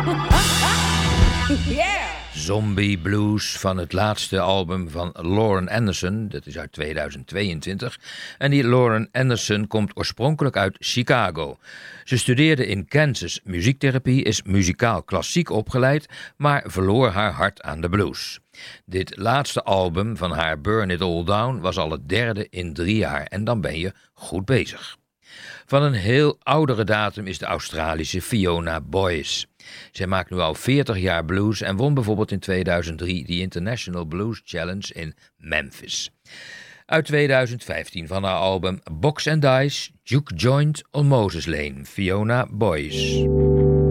Zombie Blues van het laatste album van Lauren Anderson, dat is uit 2022. En die Lauren Anderson komt oorspronkelijk uit Chicago. Ze studeerde in Kansas muziektherapie, is muzikaal klassiek opgeleid, maar verloor haar hart aan de blues. Dit laatste album van haar, Burn It All Down, was al het derde in 3 jaar en dan ben je goed bezig. Van een heel oudere datum is de Australische Fiona Boyce. Zij maakt nu al 40 jaar blues en won bijvoorbeeld in 2003 de International Blues Challenge in Memphis. Uit 2015 van haar album Box and Dice, Juke Joint on Moses Lane, Fiona Boyce.